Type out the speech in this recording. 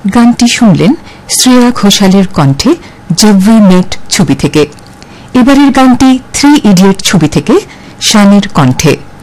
গানটি শুনলেন শ্রেয়া ঘোষালের কণ্ঠে জব উই মেট ছবি থেকে। এবারের গানটি 3 ইডিয়ট ছবি থেকে শানের কণ্ঠে।